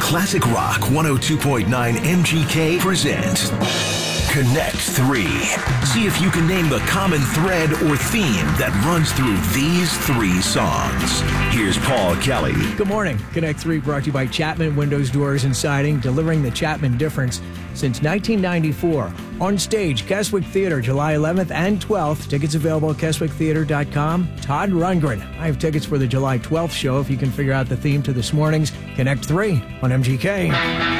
Classic Rock 102.9 MGK presents Connect 3. See if you can name the common thread or theme that runs through these three songs. Here's Paul Kelly. Good morning. Connect 3 brought to you by Chapman Windows, Doors, and Siding, delivering the Chapman difference since 1994. On stage, Keswick Theater, July 11th and 12th. Tickets available at KeswickTheater.com. Todd Rundgren. I have tickets for the July 12th show if you can figure out the theme to this morning's Connect 3 on MGK.